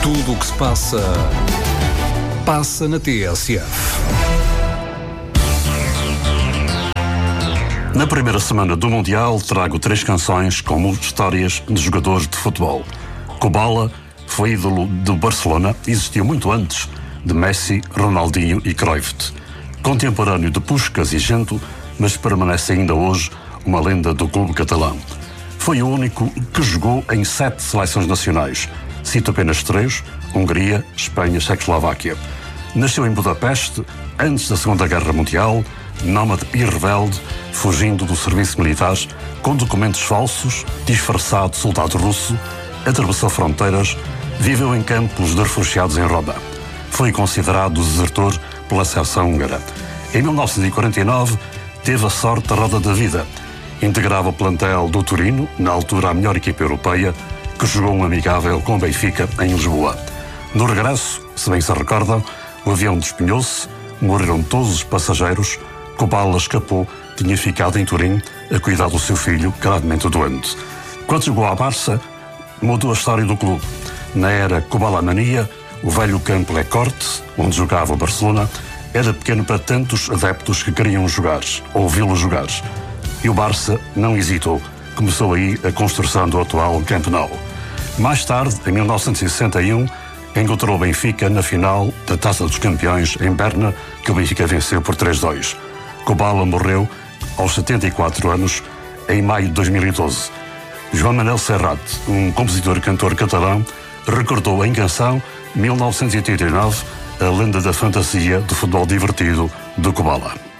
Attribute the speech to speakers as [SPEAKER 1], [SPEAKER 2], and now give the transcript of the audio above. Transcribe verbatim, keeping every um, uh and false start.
[SPEAKER 1] Tudo o que se passa, passa na T S F.
[SPEAKER 2] Na primeira semana do Mundial trago três canções como histórias de jogadores de futebol. Kubala foi ídolo do Barcelona e existiu muito antes de Messi, Ronaldinho e Cruyff. Contemporâneo de Puskás e Gento, mas permanece ainda hoje uma lenda do clube catalão. Foi o único que jogou em sete seleções nacionais. Cito apenas três: Hungria, Espanha, Checoslováquia. Nasceu em Budapeste, antes da Segunda Guerra Mundial, nómade e rebelde, fugindo do serviço militar, com documentos falsos, disfarçado de soldado russo, atravessou fronteiras, viveu em campos de refugiados em Roma. Foi considerado desertor pela seleção húngara. Em mil novecentos e quarenta e nove, teve a sorte da roda da vida. Integrava o plantel do Torino, na altura a melhor equipa europeia, que jogou um amigável com o Benfica em Lisboa. No regresso, se bem se recordam, o avião despenhou-se, morreram todos os passageiros. Kubala escapou, tinha ficado em Turim a cuidar do seu filho, gravemente doente. Quando chegou à Barça, mudou a história do clube. Na era Kubala-mania, o velho campo Le Corte, onde jogava o Barcelona, era pequeno para tantos adeptos que queriam jogar, ouvi-lo jogar. E o Barça não hesitou. Começou aí a construção do atual Camp Nou. Mais tarde, em mil novecentos e sessenta e um, encontrou o Benfica na final da Taça dos Campeões em Berna, que o Benfica venceu por três a dois. Kubala morreu aos setenta e quatro anos, em maio de dois mil e doze. João Manuel Serrat, um compositor e cantor catalão, recordou em canção mil novecentos e oitenta e nove a lenda da fantasia do futebol divertido do Kubala.